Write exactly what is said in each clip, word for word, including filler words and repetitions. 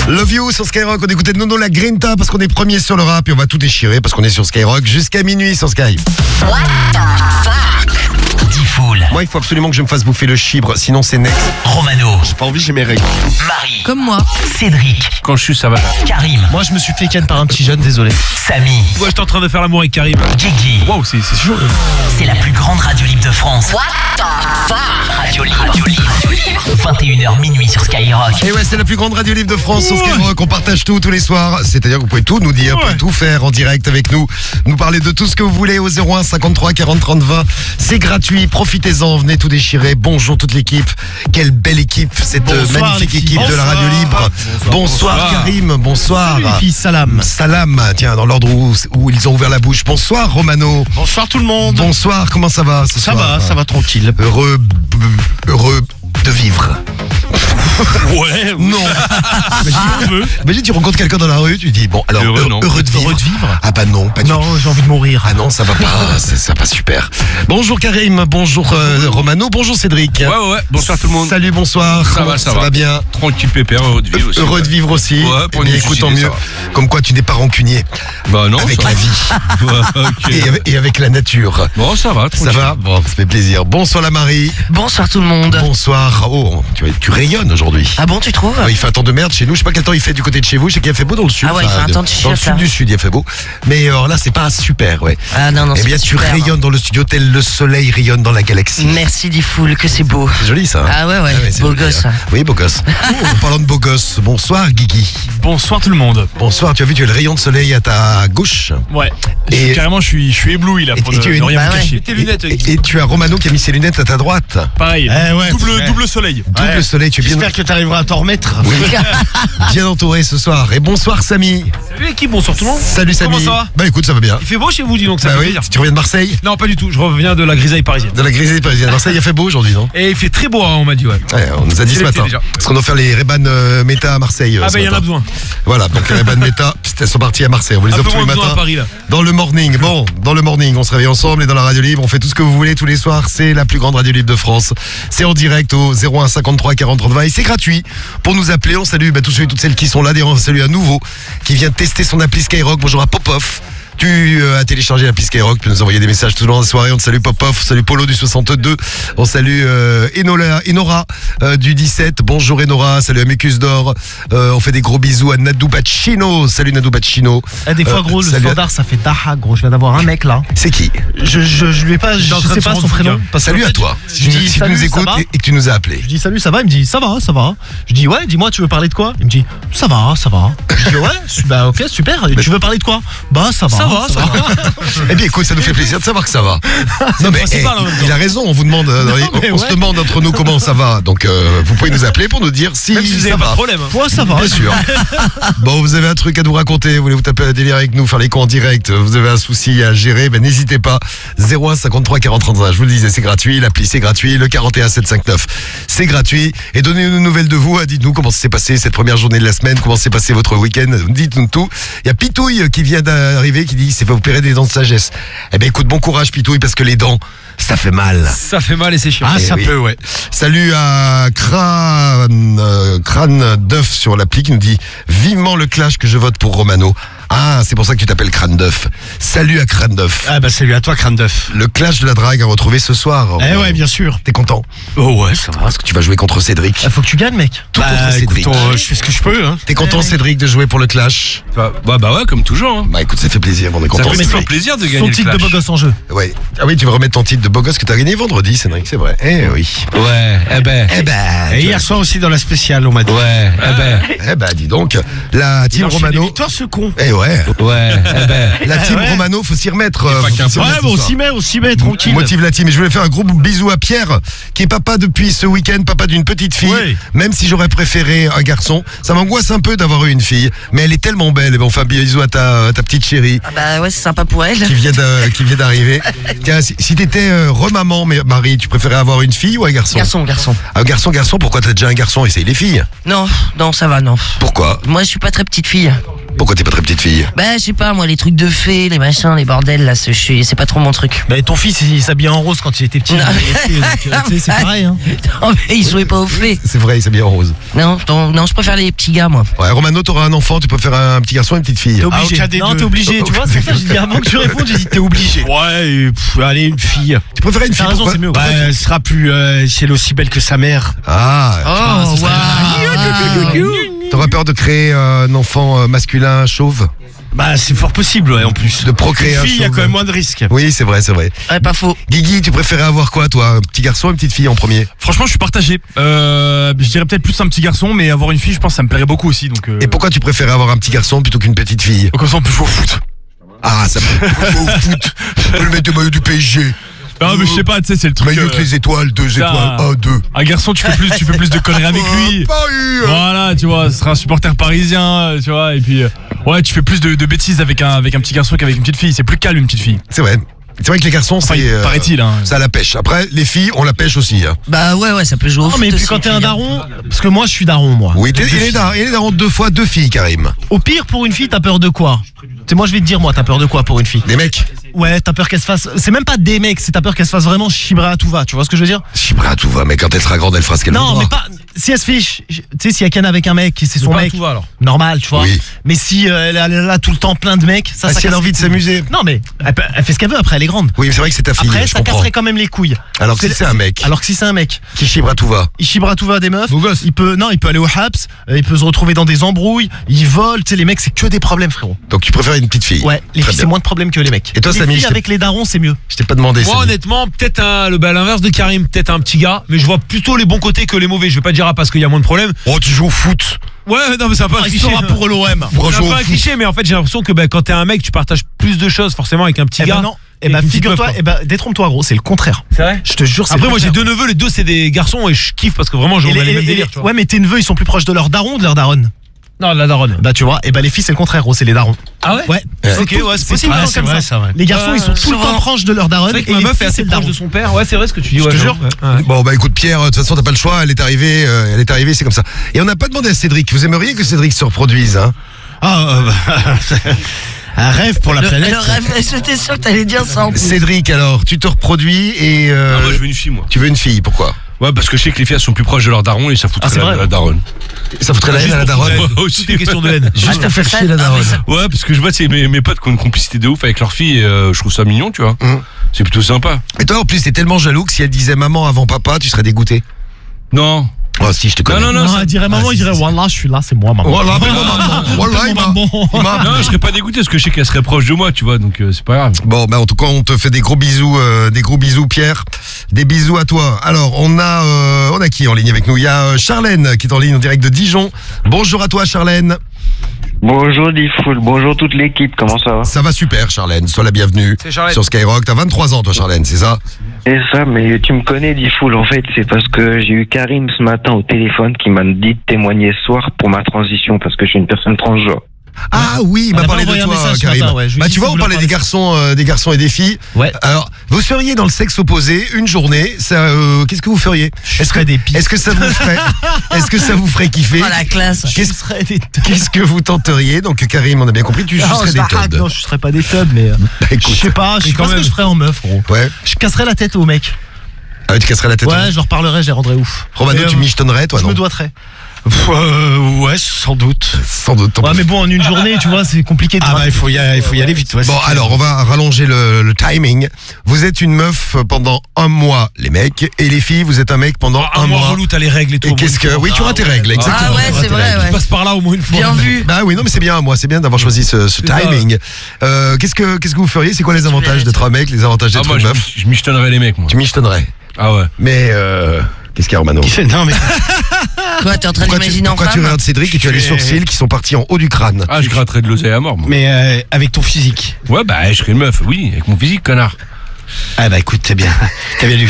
Love You sur Skyrock, on écoutait de Nono la Grinta parce qu'on est premier sur le rap et on va tout déchirer parce qu'on est sur Skyrock jusqu'à minuit sur Sky. What the fuck? Diffoul. Moi, il faut absolument que je me fasse bouffer le chibre, sinon c'est next. Romano. J'ai pas envie, j'ai mes règles. Marie. Comme moi. Cédric. Quand je suis, ça va. Karim. Moi, je me suis fait ken par un petit jeune, désolé. Samy. Moi, j'étais en train de faire l'amour avec Karim. Guigui. Waouh, c'est, c'est chaud. C'est la plus grande radio libre de France. What the fuck? Radio libre. Radio libre. vingt et une heures minuit sur Skyrock. Et ouais, c'est la plus grande radio libre de France sur Skyrock. On partage tout tous les soirs. C'est-à-dire que vous pouvez tout nous dire, vous pouvez tout faire en direct avec nous. Nous parler de tout ce que vous voulez au zéro un cinquante-trois quarante trente vingt. C'est gratuit. Profitez-en. Venez tout déchirer. Bonjour toute l'équipe. Quelle belle équipe. Cette Bonsoir, magnifique les filles. équipe de la Bonsoir. radio libre. Bonsoir, Bonsoir. Karim. Bonsoir. Salut, les filles, salam. Salam. Tiens, dans l'ordre où, où ils ont ouvert la bouche. Bonsoir Romano. Bonsoir tout le monde. Bonsoir. Comment ça va ce Ça soir? va, ça va tranquille. Heureux, b- heureux de vivre. Ouais, Non. Imagine, imagine, tu rencontres quelqu'un dans la rue, tu dis bon alors Heureux, heureux, non. heureux de vivre. Heureux de vivre. Ah bah non, pas du tout. Non, j'ai envie de mourir. Ah non, ça va pas, ça, ça va pas super. Bonjour Karim, bonjour euh, Romano, bonjour Cédric. Ouais, ouais, ouais. Bonsoir tout le monde. Salut, bonsoir. Ça va, ça va. bien. Tranquille, pépère, heureux de vivre aussi. Heureux de vivre aussi. Ouais, pour Eh bien, nous écoute, tant suicider, mieux. ça Comme quoi, tu n'es pas rancunier Bah non. avec ça la va. vie Ouais, ok. et, avec, et avec la nature. Bon, ça va, Ça tranquille. va? Bon, ça fait plaisir. Bonsoir la Marie. Bonsoir tout le monde. Bonsoir. Oh, tu, tu rayonnes aujourd'hui. Ah bon, tu trouves? Ouais, il fait un temps de merde chez nous. Je sais pas quel temps il fait du côté de chez vous. Je sais qu'il a fait beau dans le sud. Ah ouais, il fait un temps de Dans le chiotte, sud là. du sud, il a fait beau. Mais alors là, c'est pas super, ouais. Ah non, non, Eh c'est bien, pas tu super, rayonnes dans le studio tel le soleil rayonne dans la galaxie. hein. Merci Diffoul, que c'est beau. C'est joli ça. hein Ah ouais, ouais, c'est beau joli, gosse. hein. Oui, beau gosse. Oh, en parlant de beau gosse, bonsoir Guigui. Bonsoir tout le monde. Bonsoir, tu as vu, tu as le rayon de soleil à ta gauche. Ouais. Et- Et carrément, je suis, je suis ébloui là Et- pour et ne, tu es ne une- rien Bah vous ouais. cacher. Tes lunettes. Et, et tu as Romano qui a mis ses lunettes à ta droite. Pareil. Eh ouais, double, ouais. double soleil. Double soleil, tu es bien, J'espère que tu arriveras à t'en remettre. oui, bien entouré ce soir. Et bonsoir Samy. Salut l'équipe, bonsoir tout le monde. Salut Samy. Comment ça va? Bah écoute, ça va bien. Il fait beau chez vous, dis donc, ça Bah fait oui, plaisir. tu reviens de Marseille? Non, pas du tout, je reviens de la grisaille parisienne. De la grisaille parisienne. Marseille, il a fait beau aujourd'hui, non? Et il fait très beau, hein, on m'a dit, ouais. Ouais, on nous a dit C'est ce l'été matin. déjà. Parce qu'on a offert les Ray-Ban euh, Meta à Marseille. euh, Ah ce bah il y en a matin. besoin. Voilà, donc les Ray-Ban Meta, pst, elles sont parties à Marseille. On vous les Un offre peu tous les moins besoin matins. à Paris là. Dans le morning. Bon, dans le morning, on se réveille ensemble et dans la radio libre, on fait tout ce que vous voulez tous les soirs. C'est la plus grande radio libre de France. C'est en direct au zéro un cinquante-trois quarante trente vingt et c'est gratuit. Pour nous appeler, on salue bah, tous ceux et toutes celles qui sont là. D'ailleurs, on salue un nouveau qui vient de tester son appli Skyrock. Bonjour à Popov. Tu euh, as téléchargé l'appli Skyrock, tu peux nous envoyer des messages tout au long de la soirée. On te salue Popov, on salue Polo du soixante-deux, on salue euh, Enola, Enora euh, du dix-sept. Bonjour Enora, salut Amicus d'Or. Euh, on fait des gros bisous à Nadou Bacchino. Salut Nadou Bacchino. Eh, des fois, Euh, gros, le salut à- standard, ça fait Daha, gros. Je viens d'avoir un mec là. C'est qui? Je, je, je lui ai pas, je en train sais de se pas rendre son fou, prénom. gars. Parce qu'en Salut à fait, toi. Si je tu, dis, si tu salut, nous ça écoutes va et, et que tu nous as appelé. Je dis salut, ça va? Il me dit ça va, ça va. Je dis ouais, dis-moi, tu veux parler de quoi? Il me dit ça va, ça va. Je dis ouais, su- bah ok, super. Et tu veux parler de quoi? Bah ça va. Ça va, ça va. Eh bien écoute, ça nous fait plaisir de savoir que ça va. Non mais principal, eh, en même il a raison, on vous demande, euh, on, mais on se ouais. demande entre nous comment ça va. Donc euh, vous pouvez nous appeler pour nous dire si, Même si vous ça avez pas va. de problème. hein. Ouais, ça va. Bien sûr. Bon, vous avez un truc à nous raconter, vous voulez vous taper un délire avec nous, faire les cons en direct, vous avez un souci à gérer, ben n'hésitez pas. zéro un cinquante-trois quarante trente vingt, je vous le disais, c'est gratuit, l'appli c'est gratuit, le quarante et un sept cent cinquante-neuf, c'est gratuit. Et donnez-nous une nouvelle de vous, hein, dites-nous comment ça s'est passé cette première journée de la semaine, comment s'est passé votre week-end, dites-nous tout. Il y a Pitouille qui vient d'arriver, qui dit c'est va opérer des dents de sagesse. Eh ben écoute, bon courage Pitouille, parce que les dents, ça fait mal. Ça fait mal et c'est chiant. Ah, Eh ça oui. peut, ouais. Salut à Crâne, euh, Crâne d'œuf sur l'appli qui nous dit vivement le clash que je vote pour Romano. Ah, c'est pour ça que tu t'appelles Crâne d'œuf. Salut à Crâne d'œuf. Ah bah salut à toi, crâne d'œuf. Le clash de la drague à retrouver ce soir. Eh ouais, bien sûr. T'es content? Oh ouais, ça va. Parce que tu vas jouer contre Cédric. Ah, faut que tu gagnes, mec. Tout contre Bah Cédric. écoute, on- je fais ce que je peux, hein. T'es content Cédric de jouer pour le clash? Bah, bah, bah ouais, comme toujours. Hein. Bah écoute, ça fait plaisir, on est Ça content. fait Cédric. toujours plaisir de Son gagner le titre de clash. beau gosse en jeu. Ouais. Ah oui, tu veux remettre ton titre de beau gosse que t'as gagné vendredi, Cédric, c'est vrai. Eh oui. Ouais, eh ben. Eh ben. Et tu hier soir aussi dans la spéciale, on m'a dit. Ouais, eh ben. vois. Eh ben, dis donc, la team Romano. Toi, ce con. Eh ouais. Ouais, eh ben. La team ouais. Romano, faut s'y remettre. euh, pas faut qu'un s'y peu. Ouais, remettre bon, ce on soir. s'y met, on s'y met, tranquille. Motive la team. Et je voulais faire un gros bisou à Pierre, qui est papa depuis ce week-end, papa d'une petite fille. Oui. Même si j'aurais préféré un garçon, ça m'angoisse un peu d'avoir eu une fille, mais elle est tellement belle. Et ben, on fait un bisou à ta, à ta petite chérie Ah bah ouais, c'est sympa pour elle. qui vient de- qui vient d'arriver. Tiens, si, si t'étais euh, remaman, mais Marie, tu préférais avoir une fille ou un garçon? Garçon, garçon. Un garçon, garçon. Pourquoi t'as déjà un garçon? Essaye les filles. Non, non, ça va, non. Pourquoi? Moi, je suis pas très petite fille. Pourquoi t'es pas très petite fille? Bah, je sais pas, moi, les trucs de fées, les machins, les bordels, là, c'est je suis- c'est pas trop mon truc. Bah, ton fils, il s'habillait en rose quand il était petit. Non. Donc, euh, tu sais, c'est pareil, hein. Non, mais il jouait pas aux fées. C'est vrai, il s'habille en rose. Non, non, non, je préfère les petits gars, moi. Ouais, Romano, t'auras un enfant, tu peux faire un petit garçon et une petite fille. T'es obligé. aucun des non, deux. t'es obligé, tu vois, c'est pour ça que j'ai dit avant que tu répondes, j'ai dit t'es obligé. Ouais, et, pff, allez, une fille. Tu préférais une T'as fille? raison, pourquoi c'est mieux. Bah, elle sera plus. Euh, si elle est aussi belle que sa mère. Ah, Oh, waouh. t'auras peur de créer euh, un enfant euh, masculin chauve? Bah, c'est fort possible, ouais, en plus. De procréer Une un fille, il y a chauve. quand même moins de risques. Oui, c'est vrai, c'est vrai. Ouais, pas faux. Guigui, tu préférais avoir quoi, toi? Un petit garçon ou une petite fille en premier? Franchement, je suis partagé. Euh, je dirais peut-être plus un petit garçon, mais avoir une fille, je pense que ça me plairait beaucoup aussi. Donc, euh... Et pourquoi tu préférais avoir un petit garçon plutôt qu'une petite fille? Comme ça, on peut jouer au foot. Ah, ça peut au foot. Tu peux le mettre au maillot du P S G. Non, mais je sais pas, tu sais, c'est le truc. Maillot euh, avec les étoiles, deux ça- étoiles, un, deux. Un garçon, tu fais plus, tu fais plus de conneries avec lui. Paris, Voilà, tu vois, ce sera un supporter parisien, euh, tu vois, et puis euh, ouais, tu fais plus de, de bêtises avec un avec un petit garçon qu'avec une petite fille. C'est plus calme une petite fille. C'est vrai. C'est vrai que les garçons, Enfin, c'est. euh, paraît-il, hein. Ça la pêche. Après, les filles, on la pêche aussi. Hein. Bah, ouais, ouais, ça peut jouer au Non, foot mais puis aussi, quand t'es un puis, daron, parce que moi je suis daron, moi. Oui, t'es- il est daron, il est daron deux fois, deux filles, Karim. Au pire, pour une fille, t'as peur de quoi? C'est moi, je vais te dire, moi, t'as peur de quoi pour une fille? Des mecs. Ouais, t'as peur qu'elle se fasse. C'est même pas des mecs, c'est t'as peur qu'elle se fasse vraiment chibrer à tout va. Tu vois ce que je veux dire? Chibra, tout va, mais quand elle sera grande, elle fera ce qu'elle Non, voudra. mais pas. Si elle se fiche, tu sais, si elle ken avec un mec, c'est son Pas mec. tout va, alors. Normal, tu vois. Oui. Mais si euh, elle, a- elle a là tout le temps plein de mecs, ça, Ah, ça si elle a casse envie les de couilles. s'amuser. Non, mais elle, peut- elle fait ce qu'elle veut. Après, elle est grande. Oui, mais c'est vrai que c'est ta fille, Après, je ça comprends. casserait quand même les couilles. Alors que si c'est un mec Alors que si c'est un mec, qui chibra, tout va. il chibra tout va des meufs. Beau gosse. Il peut, non, il peut aller au haps. euh, Il peut se retrouver dans des embrouilles. Il vole. Tu sais, les mecs, c'est que des problèmes, frérot. Donc tu préfères une petite fille. Ouais, les Très filles, c'est bien. moins de problèmes que les mecs. Et toi, les Samy, filles je t'ai- avec les darons, c'est mieux. Je t'ai pas demandé. Moi, Samy. honnêtement, peut-être un, le, bah, l'inverse de Karim, peut-être un petit gars, mais je vois plutôt les bons côtés que les mauvais. Je vais pas dire ah, parce qu'il y a moins de problèmes. Oh, tu joues au foot. Ouais, non, mais c'est un peu un Il cliché. sera pour l'O M. Pour C'est un jouer peu au un foot. cliché, mais en fait, j'ai l'impression que bah, quand t'es un mec, tu partages plus de choses forcément avec un petit Eh gars. ben non. Eh et ben une petite figure-toi, meuf, eh ben détrompe-toi gros, c'est le contraire. C'est vrai. Je te jure, c'est Après, le moi, j'ai contraire. deux neveux, les deux, c'est des garçons et je kiffe parce que vraiment, je Et on les- a les et- mêmes et- délires, tu vois. Ouais, mais tes neveux, ils sont plus proches de leur daron ou de leur daronne? Non, la daronne. Bah tu vois, et bah les filles c'est le contraire, gros, c'est les darons. Ah ouais? Ouais. Ouais. Ok, ouais, c'est possible. Ah, non, c'est comme vrai, ça. c'est vrai. Les garçons, Ouais, ils sont tout le souvent. temps proches de leur daronne. C'est vrai que et ma les meuf filles, est assez c'est le proche daron. de son père. Ouais, c'est vrai ce que tu dis. Je ouais, te j'avoue. jure. Ouais, ouais. Bon, bah écoute, Pierre, de toute façon, t'as pas le choix. Elle est arrivée, euh, elle est arrivée, c'est comme ça. Et on n'a pas demandé à Cédric. Vous aimeriez que Cédric se reproduise, hein? Ah, euh, bah, un rêve pour la Le, planète. le rêve, j'étais sûr que t'allais dire ça en plus. Cédric, alors, tu te reproduis et. euh, Ah, moi, je veux une fille, moi. Tu veux une fille, pourquoi? Ouais, parce que je sais que les filles, elles sont plus proches de leur daron et ça foutrait Ah, c'est la, vrai. la daronne. Ça foutrait la haine à la daronne. Ouais, aussi. Tout est question de haine. Juste pour faire chier la Ah, mais daronne. ça- Ouais, parce que je vois, c'est mes, mes potes qui ont une complicité de ouf avec leurs filles et euh, je trouve ça mignon, tu vois. Mhm. C'est plutôt sympa. Et toi, en plus, t'es tellement jaloux que si elle disait maman avant papa, tu serais dégoûté. Non. Oh, si, je te connais. Non, non, Non, ça- elle dirait maman, il dirait Wallah, je suis là, c'est moi maman. Voilà, mais non, maman. Voilà, il m'a- Maman. il m'a Non, je serais pas dégoûté parce que je sais qu'elle serait proche de moi, tu vois, donc euh, c'est pas grave. Bon, bah en tout cas, on te fait des gros bisous, euh, des gros bisous, Pierre. Des bisous à toi. Alors, on a, euh, on a qui en ligne avec nous? Il y a euh, Charlène qui est en ligne en direct de Dijon. Bonjour à toi, Charlène. Bonjour Diffoul, bonjour toute l'équipe, comment ça va? Ça va super, Charlène. Sois la bienvenue C'est Charlène. sur Skyrock. T'as vingt-trois ans, toi, Charlène, c'est ça? C'est ça, mais tu me connais Diffoul, en fait, c'est parce que j'ai eu Karim ce matin au téléphone qui m'a dit de témoigner ce soir pour ma transition, parce que je suis une personne transgenre. Ah oui, il Elle m'a a parlé pas de envoyé un toi, message ce Karim. matin, ouais. Je lui ai Bah, dit tu vois, si on vous parlait voulez des garçons, euh, des garçons et des filles. Ouais. Alors, vous seriez dans le sexe opposé une journée. Ça, euh, qu'est-ce que vous feriez? Est-ce que, ferais des pistes. est-ce que ça vous ferait, est-ce que ça vous ferait kiffer? Oh la classe. Je serais des Qu'est-ce que vous tenteriez? Donc, Karim, on a bien compris, tu Non, serais je des t'arrête, todes. non, je serais pas des tubs, mais. euh, Bah, Je écoute. sais pas, je sais quand pas ce que même. je ferais en meuf, gros. Ouais. Je casserais la tête au mec. Ah, tu casserais la tête. Ouais, je leur parlerais, je les rendrais ouf. Romano, Mais, tu euh, michetonnerais, toi, Je non? me doiterais. Pff, euh, ouais, sans doute. Sans doute. Ouais, mais bon, en une journée, tu vois, c'est compliqué de. Ah bah il faut y aller, il faut y aller vite. Ouais, Bon, c'est- alors, on va rallonger le, le timing. Vous êtes une meuf pendant un mois, les mecs, et les filles, vous êtes un mec pendant un, un mois mois. relou, t'as les règles et tout. Et au moins qu'est-ce une que. fois. Oui, tu auras tes règles, exactement. Ah ouais, Tu auras c'est tes vrai, règles. ouais. Tu passes par là au moins une fois. Bien vu. Bah oui, non, mais c'est bien, moi, c'est bien d'avoir choisi ce, ce C'est ça. timing. Euh, qu'est-ce que, qu'est-ce que vous feriez? C'est quoi les avantages d'être un mec, les avantages Ah, d'être moi, une je, meuf? je michetonnerais les mecs, moi. Tu michetonnerais. Ah ouais. Mais, euh, qu'est-ce qu'il y a, Romano? Non mais Toi, t'es en train Pourquoi tu, d'imaginer en pourquoi tu femme. regardes Cédric et tu as les sourcils qui sont partis en haut du crâne? Ah, je gratterais de l'oseille à mort, moi. mais euh, avec ton physique. Ouais, bah, je serais une meuf, oui, avec mon physique, connard. Ah bah écoute, t'as bien, t'as bien lu.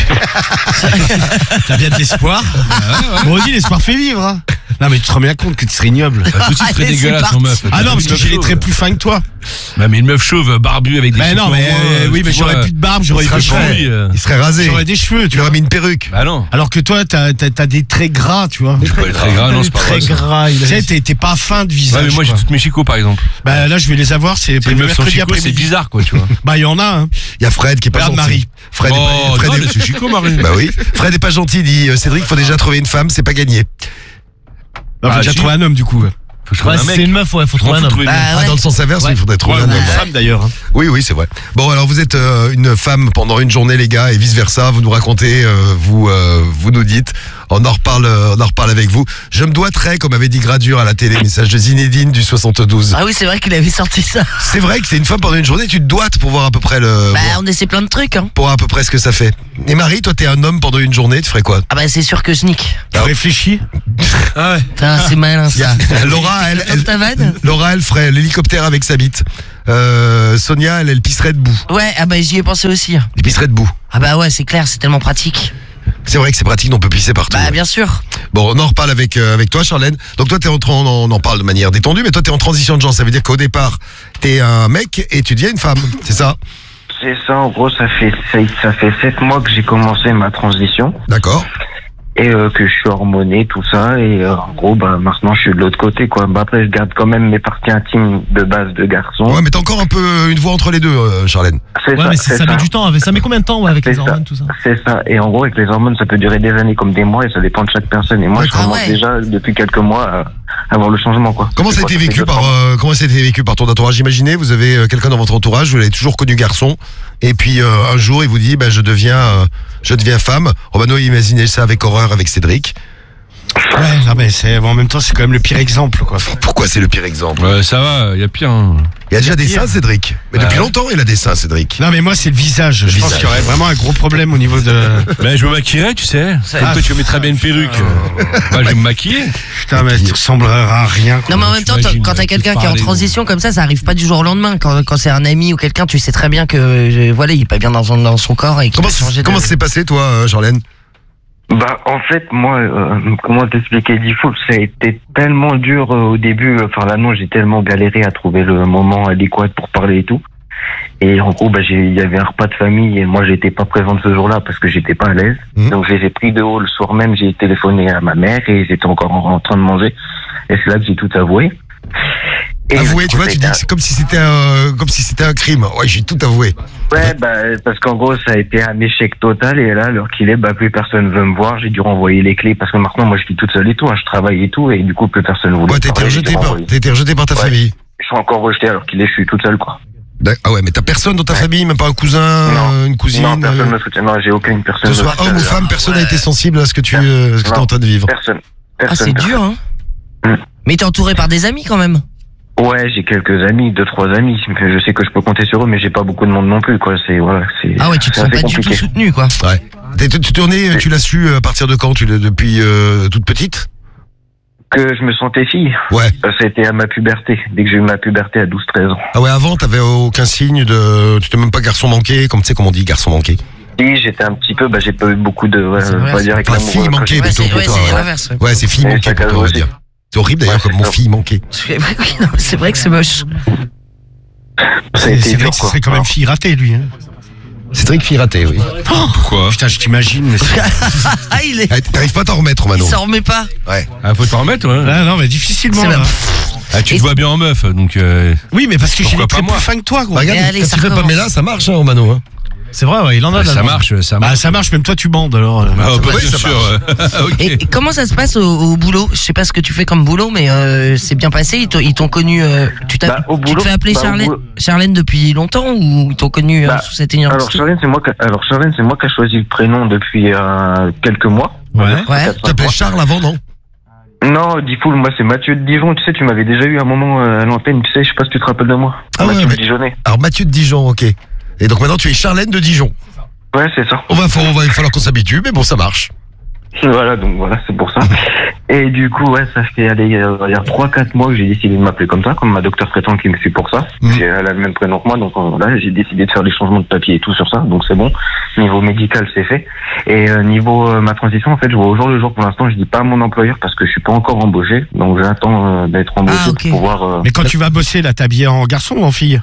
T'as bien de l'espoir. Bon, on dit l'espoir fait vivre. Hein. Non mais tu te rends bien compte que tu serais ignoble. Bah, tout de suite, serait Allez, c'est dégueulasse, parti. mon meuf. Ah non, parce que j'ai très plus fin que toi. Bah, mais une meuf chauve, barbue avec des Mais cheveux. non, mais euh, oui, mais j'aurais plus de barbe, j'aurais Il des serait cheveux. chauve. euh. Il serait rasé. J'aurais des cheveux, Tu tu lui vois. aurais mis une perruque. Bah non. Alors que toi, t'as, t'as, t'as des traits gras, tu vois. Je suis pas très gras, non, c'est pas Très vrai. ça. gras. Tu sais, t'es, t'es pas fin de visage. Ouais, mais moi j'ai quoi. toutes mes chicots par exemple. Bah là, je vais les avoir, c'est C'est une meuf sans mercredi chicots, c'est après-midi. bizarre quoi, tu vois. Bah il y en a, hein. Il y a Fred qui est pas Regarde gentil. Marie. Fred est Oh, pas, Fred non, est- mais c'est chico, Marie. Bah oui. Fred est pas gentil, il dit euh, Cédric, faut déjà trouver une femme, c'est pas gagné. Bah, faut Ah, déjà si. trouver un homme du coup. Faut que je trouve Ouais, un si mec. c'est une meuf, ouais, faut trouver un Faut homme. trouver une meuf. Bah Ah, ouais. dans le sens inverse, Ouais. il faudrait trouver Ouais, un ou homme. une femme d'ailleurs. hein. Oui, oui, c'est vrai. Bon, alors vous êtes euh, une femme pendant une journée, les gars, et vice versa. Vous nous racontez, euh, vous, euh, vous nous dites. On en reparle, euh, on en reparle avec vous. Je me dois très, comme avait dit Gradure à la télé, message de Zinedine du soixante-douze. Ah oui, c'est vrai qu'il avait sorti ça. C'est vrai que c'est une femme pendant une journée, tu te dois pour voir à peu près le, Bah, voir- on essaie plein de trucs, hein. pour voir à peu près ce que ça fait. Et Marie, toi, t'es un homme pendant une journée, tu ferais quoi? Ah bah, c'est sûr que je nique. Tu réfléchis. Ah ouais. Putain, c'est malin, Il y ça. a Laura, elle, Comme elle, ta vanne. Laura, elle ferait l'hélicoptère avec sa bite. Euh, Sonia, elle, elle pisserait debout. Ouais, ah bah, j'y ai pensé aussi. Elle pisserait debout. Ah bah ouais, c'est clair, c'est tellement pratique. C'est vrai que c'est pratique, on peut pisser partout. Bah, bien sûr. Bon, on en reparle avec, euh, avec toi, Charlène. Donc toi, t'es en, tra- on en parle de manière détendue, mais toi, t'es en transition de genre. Ça veut dire qu'au départ, t'es un mec et tu deviens une femme, c'est ça? C'est ça, en gros, ça fait ça, ça fait sept mois que j'ai commencé ma transition D'accord. et euh, que je suis hormoné, tout ça. Et euh, en gros, bah maintenant, je suis de l'autre côté, quoi. Bah après, je garde quand même mes parties intimes de base de garçon. Ouais, mais t'as encore un peu une voix entre les deux, euh, Charlène. C'est Ouais, ça, mais c'est ça, ça ça. met du temps. Ça met combien de temps ouais, avec C'est les ça. hormones, tout ça? C'est ça. Et en gros, avec les hormones, ça peut durer des années comme des mois et ça dépend de chaque personne. Et moi, je D'accord. commence Ah ouais. déjà depuis quelques mois à avoir le changement, quoi. Comment C'est ça a quoi, été fait vécu deux, par trois mois. euh, comment ça a été vécu par ton entourage? Imaginez, vous avez euh, quelqu'un dans votre entourage, vous l'avez toujours connu garçon, et puis euh, un jour il vous dit, bah je deviens, euh, je deviens femme. Oh bah non, imaginez ça avec horreur avec Cédric. Ouais, non, mais c'est, bon, en même temps, c'est quand même le pire exemple, quoi. Pourquoi c'est le pire exemple? Ouais, ça va, y a pire. Hein. Il y a déjà des seins, Cédric. Mais Bah depuis ouais. longtemps, il a des seins, Cédric. Non, mais moi, c'est le visage. je pense visage. qu'il y aurait vraiment un gros problème au niveau de. Bah, je me maquillerais, tu sais. Comme toi, tu mettrais bien une perruque. Bah, je vais me maquiller. Putain, mais tu ressembleras à rien, quoi. Non, mais en même temps, j'imagine, t'as- quand t'as euh, quelqu'un tous qui est en parler, transition comme ça, ça arrive pas du jour au lendemain. Quand, quand c'est un ami ou quelqu'un, tu sais très bien que euh, voilà, il est pas bien dans son, dans son corps et qu'il Comment, va changer de... comment ça s'est passé, toi, euh, Charlène? Bah, en fait, moi, euh, comment t'expliquer, Diffoul, ça a été tellement dur euh, au début. Enfin, là, non, j'ai tellement galéré à trouver le moment adéquat pour parler et tout. Et en gros, bah, j'ai, il y avait un repas de famille et moi, j'étais pas présente ce jour-là parce que j'étais pas à l'aise. Mhm. Donc, je les ai pris de haut le soir même. J'ai téléphoné à ma mère et ils étaient encore en, en train de manger. Et c'est là que j'ai tout avoué. Et Avouer, du tu coup, vois, tu ça a dis été que c'est comme si c'était un, comme si c'était un crime. Ouais, j'ai tout avoué. Ouais, bah, parce qu'en gros, ça a été un échec total. Et là, l'heure qu'il est, bah, plus personne veut me voir. J'ai dû renvoyer les clés parce que maintenant, moi, je vis toute seule et tout. Hein, je travaille et tout. Et du coup, plus personne voulait Ouais, t'as été parler, j'ai rejeté dû par, renvoyer. t'as été rejeté par ta Ouais. famille. Je suis encore rejeté alors qu'il est, je suis toute seule, quoi. D'ac- Ah ouais, mais t'as personne dans ta Ouais. famille, même pas un cousin, Non. euh, une cousine, Non, personne euh, me soutient. Non, j'ai aucune que personne. ce me soit soutient. homme ou femme, personne n'a Ouais. été sensible à ce que tu, euh, ce que t'es Non. en train de vivre. Personne. Ah, Personne. c'est dur, hein. Mm. Mais t'es entouré par des amis quand même. Ouais, j'ai quelques amis, deux, trois amis. Je sais que je peux compter sur eux, mais j'ai pas beaucoup de monde non plus, quoi. C'est, voilà, c'est. Ah ouais, tu te c'est sens assez pas du tout compliqué. soutenu, quoi. Ouais. T'es- Tu tu en es- tu l'as su euh, à partir de quand? Tu l'as depuis euh, toute petite? Que je me sentais fille. Ouais. Ça a été à ma puberté. Dès que j'ai eu ma puberté à douze, treize ans. Ah ouais, avant, t'avais aucun signe de, tu t'es même pas garçon manqué, comme tu sais comment on dit garçon manqué. Si, j'étais un petit peu, bah, j'ai pas eu beaucoup de, ouais, C'est on vrai, va c'est- dire avec Enfin, l'amour. fille euh, quand manquée j'ai- Ouais, plutôt c'est pour ouais, toi. c'est ouais. l'inverse. ouais. Ouais, c'est fille Et manquée ça pour toi, on va aussi. dire. C'est horrible d'ailleurs Ouais, comme c'est mon ça. fille manquée. Oui, non, c'est vrai que c'est moche. Ça a C'est, été c'est vrai dur, que ce quoi. serait quand même fille ratée, lui. Hein. Cédric fille ratée, oui. Pourquoi? Putain, je t'imagine. Mais c'est... Ah, il est. Ah, T'arrives pas à t'en remettre, Il Mano. s'en remet pas. Ouais. Ah, faut t'en remettre, ouais. Ah, non, mais difficilement. C'est Là. vrai. Ah, tu Et- te vois bien en meuf, donc. Euh... Oui, mais parce que j'ai Pourquoi les traits pas moi plus fins que toi, gros. Bah, regarde, Et allez, quand ça tu fais recommence. Pamela, ça marche, hein, au Mano. Hein. C'est vrai, ouais, il en a. bah, là, ça non. marche, ça Bah, marche. ça marche, même toi, tu bandes alors. euh. Ah, bah, Oui, bien ça sûr. marche. euh, ok. Et, et comment ça se passe au, au boulot? Je sais pas ce que tu fais comme boulot, mais euh, c'est bien passé. Ils t'ont, ils t'ont connu. euh, tu, t'as- Bah, au tu boulot, te fais appeler bah, au Charlène, boulot. Charlène depuis longtemps ou ils t'ont connu euh, Bah, sous cette Alors, identité? Charlène, c'est moi, qui- alors, Charlène, c'est moi qui ai choisi le prénom depuis euh, quelques mois. Ouais. Ouais. Quatre, Tu cinq t'appelais mois. Charles avant, non? Non, Diffoul, moi, c'est Mathieu de Dijon. Tu sais, tu m'avais déjà eu un moment euh, à l'antenne. Tu sais, je sais pas si tu te rappelles de moi. Ah ouais, Mathieu mais- de Dijonais. Alors Mathieu de Dijon, ok. Et donc maintenant tu es Charlène de Dijon. Ouais, c'est ça. On va, faut- on va il va falloir qu'on s'habitue, mais bon, ça marche. Voilà, donc voilà, c'est pour ça. Et du coup, ouais, ça fait aller, euh, il y a trois quatre mois que j'ai décidé de m'appeler comme ça, comme ma docteure traitante qui me suit pour ça. Mmh. J'ai- Elle a le même prénom que moi, donc euh, là, j'ai décidé de faire les changements de papier et tout sur ça, donc c'est bon. Niveau médical, c'est fait. Et euh, niveau euh, ma transition, en fait, je vois au jour le jour pour l'instant, je dis pas à mon employeur parce que je suis pas encore embauché, donc j'attends euh, d'être embauché Ah, ok. pour pouvoir... euh, Mais quand tu vas bosser, là, t'habillé en garçon ou en fille?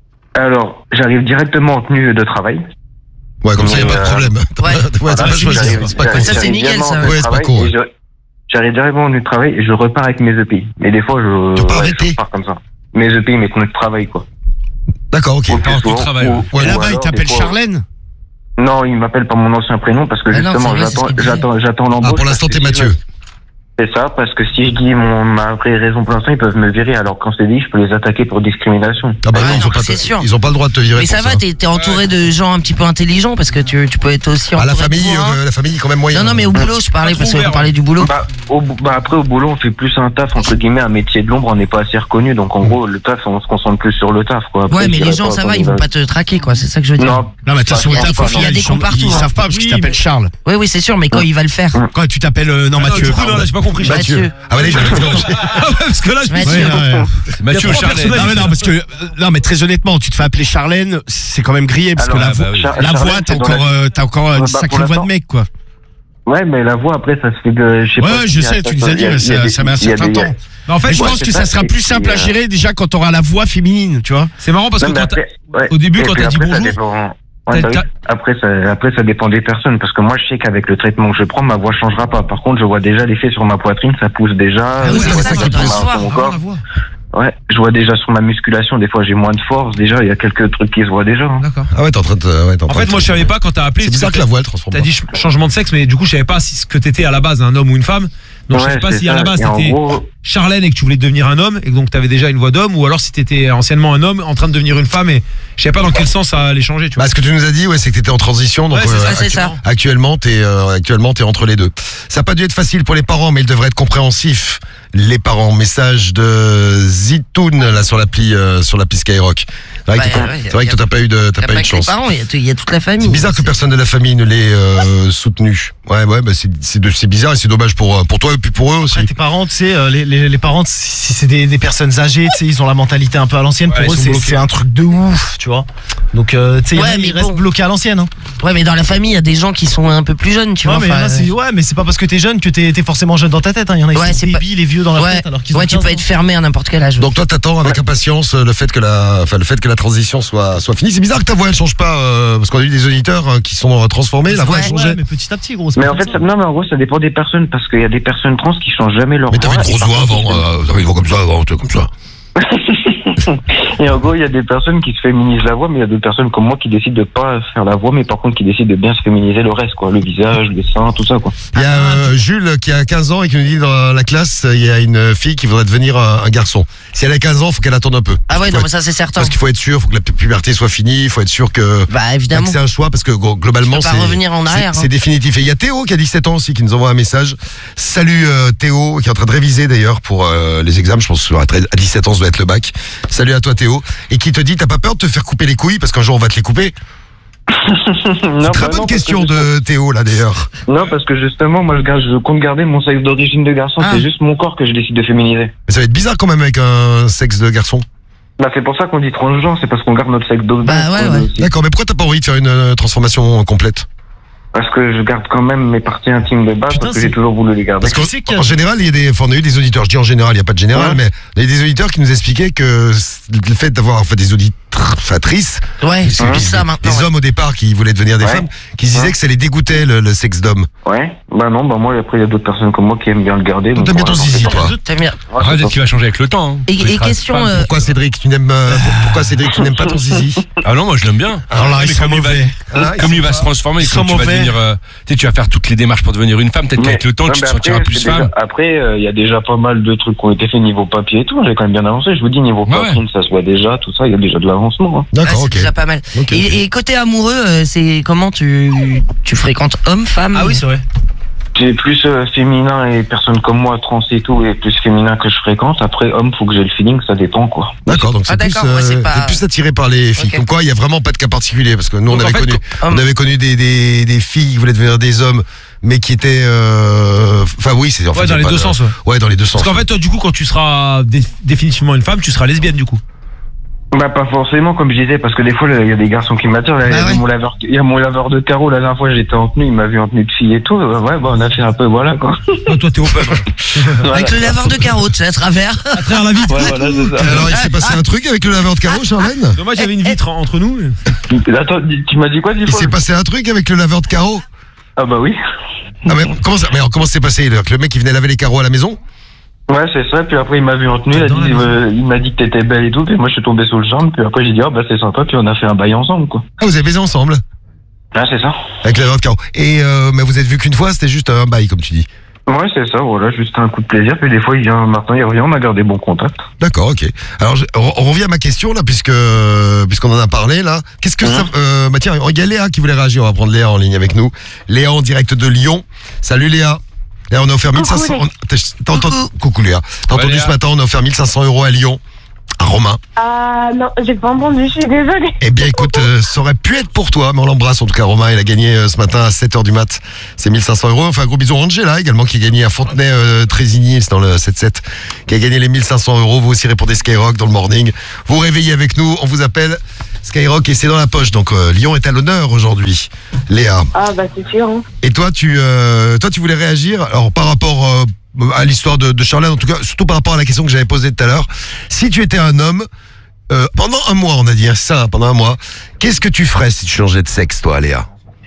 Alors, j'arrive directement en tenue de travail. Ouais, comme ça, il n'y a Mais, pas de euh, problème. T'as ouais. pas- ouais, t'as Voilà, pas choisi. j'arrive- C'est pas con. j'arrive Ça, c'est nickel, directement ça. en tenue de Ouais, c'est pas travail con, et je- J'arrive directement en tenue de travail et je repars avec mes E P I. Mais des fois, je, Tu pars ouais, arrêté. je repars comme ça. Mes E P I, mes tenues de travail, quoi. D'accord, ok. Ou pas en plus tenue de souvent, travail, ou- ouais. Ouais, Et ou là-bas, il alors, t'appelle des fois- Charlène? Non, il m'appelle par mon ancien prénom parce que Ah non, justement, c'est vrai, c'est ce j'attends, qu'il disait. j'attends, j'attends l'embauche. Ah, pour l'instant, parce t'es que si Mathieu. je- C'est ça, parce que si je dis mon, ma vraie raison pour l'instant, ils peuvent me virer, alors quand c'est dit, je peux les attaquer pour discrimination. Ah bah Ouais, non, ils non, ont pas c'est te- sûr. ils ont pas le droit de te virer. Mais pour ça va, t'es t'es entouré de gens un petit peu intelligents parce que tu, tu peux être aussi Ah, entouré la de famille, bourrins. euh, la famille, quand même moyen. Non, non, mais au boulot, je parlais Pas parce trop qu'on ouvert, parlait du boulot. Bah, au, bah après, au boulot, on fait plus un taf, entre guillemets, un métier de l'ombre, on n'est pas assez reconnu, donc en gros, le taf, on se concentre plus sur le taf, quoi. Après, Ouais, mais je les dirais gens, pas ça qu'on va, est ils vont dans- pas te traquer, quoi. C'est ça que je veux dire. Non, Non, mais t'as Bah, son il y a- taf, il y a ils des sont- cons partout, Ils hein. savent pas parce que tu Oui, t'appelles mais- Charles. Oui, oui, c'est sûr, mais quand il va le faire. Quand tu t'appelles, euh, non, Ah non, Mathieu. du coup, non, là, j'ai pas compris. Mathieu. Mathieu. Ah, ouais, là, je vais te mélanger. Ah ouais, parce que là, je me Mathieu. suis Ouais, ouais. C'est Mathieu Il y a trois Charlet. personnages. Non, mais non, parce que, euh, non, mais très honnêtement, tu te fais appeler Charlène, c'est quand même grillé, parce Alors, que la, ah, bah vo- oui. Char- la Charlène, voix, t'as c'est dans encore, la- euh, t'as encore Ouais, une bah, sacrée pour voix de l'instant- mec, quoi. Ouais, mais la voix, après, ça se fait de, je sais Ouais, pas. ouais, si je il y a- sais, tu nous as il y dit, a- mais il y a ça, des- ça met un il y a certain des- temps. Mais en fait, Mais je ouais, pense c'est que ça, ça sera et plus puis, simple à euh, gérer déjà quand t'auras la voix féminine, tu vois. c'est marrant parce que Non, mais quand t'as- après, ouais. au début, Et quand puis t'as dit après, ça bonjour, dépend- ouais, t'as- bah oui. t'as- Après, ça, après, ça dépend des personnes, parce que moi, je sais qu'avec le traitement que je prends, ma voix changera pas. Par contre, je vois déjà l'effet sur ma poitrine, ça pousse déjà. Ah oui, euh, c'est je vois ça, déjà ça doit sur se ma- voir, sur mon vraiment, corps. la voix. Ouais, je vois déjà sur ma musculation, des fois, j'ai moins de force. Déjà, il y a quelques trucs qui se voient déjà. hein. D'accord. Ah ouais, t'es en train de. ouais, t'es en En train fait, de- moi, je savais pas quand t'as appelé. C'est bizarre que la voix, elle transforme T'as pas. dit ch- changement de sexe, mais du coup, je savais pas si ce que t'étais à la base, un homme ou une femme. Donc, je Ouais, savais pas c'est si à ça. la base Et en t'étais gros, Charlène et que tu voulais devenir un homme et que donc t'avais déjà une voix d'homme, ou alors si t'étais anciennement un homme en train de devenir une femme et je savais pas dans quel sens ça allait changer, tu vois. Bah, ce que tu nous as dit, ouais, c'est que t'étais en transition, donc Ouais, c'est ça, euh, c'est actu- ça. actuellement, t'es euh, actuellement t'es entre les deux. Ça n'a pas dû être facile pour les parents, mais il devrait être compréhensif. Les parents, message de Zitoun là sur l'appli euh, sur l'appli Skyrock. C'est vrai que Bah, toi- ouais, y a- c'est vrai y que a- toi, t'as pas eu de t'as T'as pas eu pas de que les chance. parents, il y a tout- il y a toute la famille. C'est bizarre que personne de la famille ne l'ait euh, soutenu. Ouais, ouais, bah c'est c'est de- c'est bizarre et c'est dommage pour euh, pour toi et puis pour eux aussi. Après, tes parents, tu sais, euh, les, les, les parents, si c'est des, des personnes âgées, tu sais, ils ont la mentalité un peu à l'ancienne. Ouais, Pour ils eux, sont c'est bloqués. c'est un truc de ouf, tu vois. Donc, euh, tu sais, il y en a, Ouais, mais ils restent bon. bloqués à l'ancienne. Hein. Ouais, mais dans la famille, il y a des gens qui sont un peu plus jeunes, tu Ouais, vois. mais il y en enfin, a, c'est- ouais, mais c'est pas parce que t'es jeune que t'es t'es forcément jeune dans ta tête. hein. Il y en a, ils Ouais, sont c'est pas- débiles et vieux dans leur Ouais, tête alors qu'ils ont ouais, tu quinze peux ans. être fermé à n'importe quel âge. Donc toi t'attends avec impatience euh, le fait que la enfin le fait que la transition soit soit finie. C'est bizarre que ta voix elle change pas euh, parce qu'on a eu des auditeurs euh, qui sont euh, transformés, la voix elle Ouais, changeait. mais petit à petit, gros. c'est mais pas en comme fait, ça. ça, non, mais en gros, ça dépend des personnes, parce qu'il y a des personnes trans qui changent jamais leur Mais t'avais voix. une grosse Et par voix contre, avant, euh, t'avais une voix comme ça avant, tu vois, comme ça. Et en gros, il y a des personnes qui se féminisent la voix, mais il y a d'autres personnes comme moi qui décident de pas faire la voix, mais par contre qui décident de bien se féminiser le reste, quoi. Le visage, les seins, tout ça, quoi. Il y a euh, Jules qui a quinze ans et qui nous dit dans la classe, il y a une fille qui voudrait devenir euh, un garçon. Si elle a quinze ans, faut qu'elle attende un peu. Ah ouais, Faut non, être- mais ça, c'est certain. Parce qu'il faut être sûr, faut que la pu- puberté soit finie, il faut être sûr que, Bah, que évidemment. c'est un choix parce que gros, globalement Tu peux c'est pas revenir en c'est- arrière, c'est hein. définitif. Et il y a Théo qui a dix-sept ans aussi qui nous envoie un message. Salut euh, Théo qui est en train de réviser d'ailleurs pour euh, les examens. Je pense que à treize- à dix-sept ans ça doit être le bac. Salut à toi Théo et qui te dit t'as pas peur de te faire couper les couilles parce qu'un jour on va te les couper. Non, Très bah bonne non, question parce que de Théo là d'ailleurs. Non, parce que justement, moi, je, garde, je compte garder mon sexe d'origine de garçon. Ah. C'est juste mon corps que je décide de féminiser. Mais ça va être bizarre quand même avec un sexe de garçon. Bah, c'est pour ça qu'on dit transgenre, c'est parce qu'on garde notre sexe d'homme. Bah, ouais, ouais. D'accord, mais pourquoi t'as pas envie de faire une euh, transformation complète? Parce que je garde quand même mes parties intimes de base, Putain, parce que c'est- j'ai toujours voulu les garder. Parce qu'en Tu sais qu'il y a- en général, il y a des, enfin, on a eu des auditeurs. Je dis en général, il n'y a pas de général, Ouais. mais on a eu des auditeurs qui nous expliquaient que le fait d'avoir en fait, des auditrices, Ouais, c'est des, plus ça maintenant. des ouais. hommes au départ qui voulaient devenir des Ouais. femmes, qui se disaient Ouais. que ça les dégoûtait le, le sexe d'homme. Ouais. Bah non, bah moi, après, il y a d'autres personnes comme moi qui aiment bien le garder. Toi, donc t'aimes bien voilà, ton j'en fais zizi, pas. toi. T'aimes bien. Ouais, Après, c'est peut-être qu'il va changer avec le temps. hein. Et, Il et sera question. femme. euh, Pourquoi Cédric, tu n'aimes euh, pourquoi Cédric, tu n'aimes pas ton zizi? Ah non, moi je l'aime bien. Alors là, Mais ils sont comme il va- mauvais. Hein, Comme ils il va sont se transformer, ils comme sont tu vas mauvais. devenir, euh, tu sais, tu vas faire toutes les démarches pour devenir une femme. Peut-être Mais- qu'avec le temps, ouais, tu te mais sentiras après, plus c'est déjà- femme. Après, euh, il y a déjà pas mal de trucs qui ont été faits niveau papier et tout. J'ai quand même bien avancé. Je vous dis, niveau Ouais, poitrine, ça se voit déjà, tout ça. Il y a déjà de l'avancement. Hein. ouais, D'accord, c'est ok. déjà pas mal. Ok, ok. Et, et côté amoureux, euh, c'est comment tu, tu fréquentes homme, femme Ah oui, c'est vrai. c'est plus euh, féminin et personnes comme moi, trans et tout, et plus féminin que je fréquente. Après, homme, faut que j'ai le feeling, ça dépend, quoi. D'accord, donc c'est Ah, plus, d'accord, ouais, c'est pas- t'es plus attiré par les filles. Ok. Comme quoi, il y a vraiment pas de cas particulier, parce que nous, on Donc, en avait fait, connu, quand- on avait connu des, des, des filles qui voulaient devenir des hommes, mais qui étaient, euh, enfin oui, c'est en fait, Ouais, il y dans a les pas deux de- sens, ouais. Ouais, dans les deux sens. Parce qu'en fait, toi, du coup, quand tu seras dé- définitivement une femme, tu seras lesbienne, du coup. Bah, pas forcément, comme je disais, parce que des fois, il y a des garçons qui m'attirent. Là, Il y Bah avait ouais. mon laveur, il y a mon laveur de carreaux, la dernière fois, j'étais en tenue, il m'a vu en tenue de fille et tout. Euh, Ouais, bah, on a fait un peu, voilà, quoi. Toi, toi, t'es open. Voilà. Avec le laveur de carreaux, tu sais, à travers. À travers la vitre. Ouais, voilà, c'est ça. Alors, il s'est passé un truc avec le laveur de carreaux, Charlène? Dommage, il y avait une vitre entre nous. Attends, tu m'as dit quoi, Il dis-moi? s'est passé un truc avec le laveur de carreaux? Ah, bah oui. Ah, mais comment ça, mais alors, comment ça s'est passé? Le le mec, il venait laver les carreaux à la maison? Ouais, c'est ça. Puis après, il m'a vu en tenue, il, a Dans la dit, maison. euh, il m'a dit que t'étais belle et tout. Puis moi, je suis tombé sous le charme. Puis après, j'ai dit, oh, bah, c'est sympa. Puis on a fait un bail ensemble, quoi. Ah, vous avez baisé ensemble? Ah, c'est ça. Avec le laveur de carreaux. Et, euh, mais vous êtes vu qu'une fois, c'était juste un bail, comme tu dis. Ouais, c'est ça, voilà, juste un coup de plaisir. Puis des fois, il vient, maintenant, il revient, on a gardé bon contact. D'accord, ok. Alors, je- on on revient à ma question, là, puisque, puisqu'on en a parlé, là. Qu'est-ce que ça, euh, bah, tiens, il y a Léa qui voulait réagir. On va prendre Léa en ligne avec nous. Léa en direct de Lyon. Salut Léa. Léa, on a offert mille cinq cents. on- t'as- t'as entendu- Coucou Léa. T'as Ouais, entendu Léa. ce matin, on a offert mille cinq cents euros à Lyon. À Romain. Ah non, j'ai pas entendu, je suis désolée. Eh bien, écoute, euh, ça aurait pu être pour toi, mais on l'embrasse en tout cas. Romain, il a gagné euh, ce matin à sept heures du mat. C'est mille cinq cents euros. Enfin, gros bisous à Angela également, qui a gagné à Fontenay-Trésigny, c'est dans le sept sept, qui a gagné les mille cinq cents euros. Vous aussi répondez Skyrock dans le morning. Vous réveillez avec nous, on vous appelle Skyrock et c'est dans la poche. Donc, euh, Lyon est à l'honneur aujourd'hui. Léa. Ah bah c'est sûr. Hein. Et toi, tu, euh, toi, tu voulais réagir alors par rapport euh, à l'histoire de, de Charlène, en tout cas, surtout par rapport à la question que j'avais posée tout à l'heure. Si tu étais un homme, euh, pendant un mois, on a dit, hein, ça, pendant un mois, qu'est-ce que tu ferais si tu changeais de sexe, toi, Léa?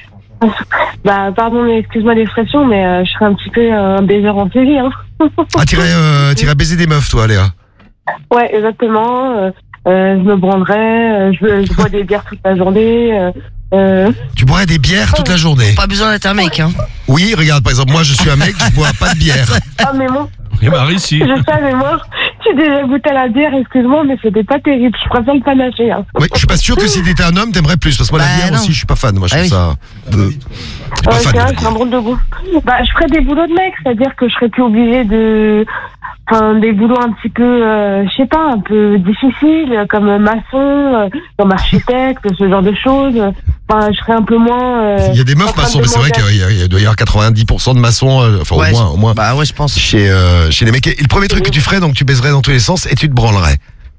Bah pardon, mais excuse-moi l'expression, mais euh, je serais un petit peu euh, un baiser en série. Hein. Ah, t'irais, euh, t'irais baiser des meufs, toi, Léa? Ouais, exactement. Euh, euh, je me branlerais, euh, je, je bois des bières toute la journée. Euh, euh, Tu boirais des bières toute la journée? Pas besoin d'être un mec, hein. Oui, regarde, par exemple, moi, je suis un mec, je bois pas de bière. Ah mais moi, Et Marie, si. je sais, mais moi, j'ai déjà goûté à la bière, excuse-moi, mais c'était pas terrible. Je préfère le panaché. Hein. Oui, je suis pas sûr que si t'étais un homme, t'aimerais plus, parce que moi, la Bah, bière non. aussi, je suis pas fan. Moi, je Ah trouve ça... euh, je suis pas Ouais, fan c'est de la vrai, c'est bière. un drôle de goût. Bah, je ferais des boulots de mec, c'est-à-dire que je serais plus obligée de... Enfin, des boulots un petit peu, euh, je sais pas, un peu difficiles, comme maçon, euh, comme architecte, ce genre de choses. Enfin, je serais un peu moins... euh, Il y a des en meufs train de maçons, mais c'est vrai demander- qu'il y a- il y a- il doit y avoir quatre-vingt-dix pour cent de maçons, euh, enfin Ouais, au moins, au moins. Bah ouais, je pense. Chez, euh, chez les mecs. Et le premier truc que tu ferais, donc tu baiserais dans tous les sens et tu te branlerais.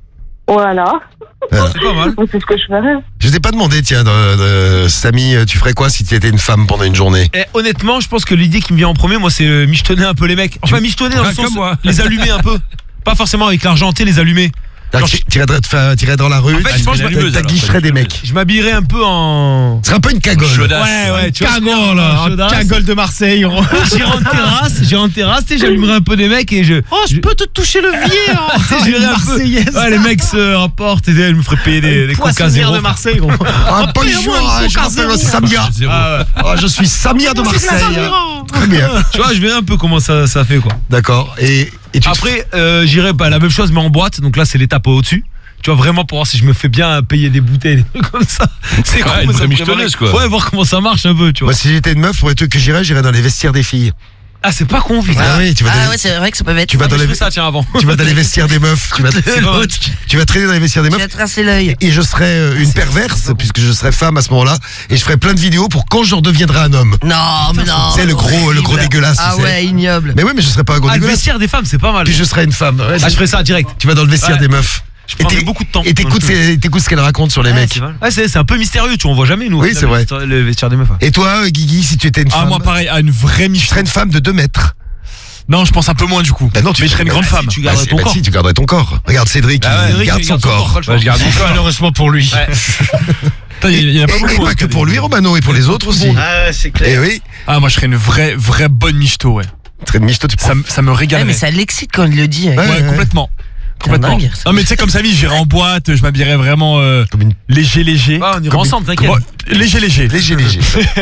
Voilà. Voilà. C'est pas mal. C'est ce que je ferais. Je t'ai pas demandé, tiens, de, de- Samy, tu ferais quoi si tu étais une femme pendant une journée? Et honnêtement, je pense que l'idée qui me vient en premier, moi, c'est euh, michetonner un peu les mecs. Enfin, michetonner dans le Ah, sens, comme moi. les allumer un peu. Pas forcément avec l'argenté, les allumer. Alors, tu- T'irais dans- t'irais dans la rue, En fait, je pense que je tu m'allumeuse, alors. t'aguicherais des mecs. Je m'habillerais un peu en... Ce serait un peu une cagole. Chaudasse. Ouais, ouais, tu vois. Cagole, un un cagole de Marseille. J'irai en terrasse, j'irai en terrasse, tu sais, j'allumerai un peu des mecs et je... Oh, je peux te toucher le vier. Hein. Tu sais, j'irai un peu... Marseillaise. Ouais, les mecs se rapportent et elle me ferait payer des, des coca Poissonnière zéro. de Marseille. Gros. Ah, bonjour, Paye-moi un je coca m'appelle zéro. Samia. Zéro. Ah ouais. Ah, je suis Samia de Marseille. Très bien. Tu vois, je verrai un peu comment ça, ça fait, quoi. D'accord. Et, et tu te- Après, euh, j'irai pas la même chose, mais en boîte. Donc là, c'est l'étape au-dessus. Tu vois, vraiment pour voir si je me fais bien payer des bouteilles, des trucs comme ça. C'est Ouais, cool, une mais ça vraie me michetonneuse, ferait- quoi. Ouais, voir comment ça marche un peu, tu vois. Moi, si j'étais une meuf, pour les trucs que j'irais, j'irais dans les vestiaires des filles. Ah, c'est pas con, putain. Ah oui, tu vas dans Ah les- ouais, c'est vrai que ça peut être. tu vas dans Je les, fais ça, tiens, avant. tu vas dans les vestiaires des meufs. Tu vas, C'est pas mal. tu vas traîner dans les vestiaires des Tu meufs. vas tracer l'œil. Et je serais euh, une perverse, puisque je serais femme à ce moment-là, et je ferais plein de vidéos pour quand je redeviendrai un homme. Non, mais non. C'est le gros, le gros horrible. dégueulasse. Ah tu sais. ouais, ignoble. Mais oui, mais je serais pas un gros Ah, le dégueulasse. vestiaire des femmes, c'est pas mal. Puis je serais une femme. Ouais, Ah, je ferais ça direct. tu vas dans le vestiaire Ouais. des meufs. Je Et prendrais t'é- beaucoup de temps. Et t'écoutes ses- t'écoutes ce qu'elle raconte sur les Ouais, mecs. c'est vrai. Ouais, c'est c'est un peu mystérieux, tu vois, on voit jamais, nous. au Oui, final, c'est vrai. le vestiaire- Le vestiaire des meufs. ouais. Et toi, euh, Guigui, si tu étais une Ah, femme, moi, pareil, à une vraie tu miche. serais une femme de deux mètres. Non, je pense un peu moins du coup. Bah non, tu mais je serais une grande bah, femme. si, tu Bah, garderais si, ton bah, corps. si, tu garderais ton corps. Regarde Cédric, Ah ouais, il Cédric, garde il son garde son corps. corps, pas le choix. Ouais, je garde mon corps. Malheureusement pour lui. Ouais. Putain, Il y, en a pas Et, beaucoup. et pas que pour lui, Romano, et pour les autres aussi. Ah, c'est Et clair. oui, Ah, moi, je serais une vraie, vraie bonne michto, ouais. très de michto, tu Ça, prends. me- ça me Ouais, régalerait. mais ça l'excite quand il le dit. Ouais, Ouais, ouais. complètement. C'est Complètement. dingue, ça. Non, mais tu sais, comme Samy, j'irais en boîte, je m'habillerais vraiment euh, Comme une léger, léger. Ouais, on ira Comme ensemble, t'inquiète. Bon, léger, léger. léger, léger.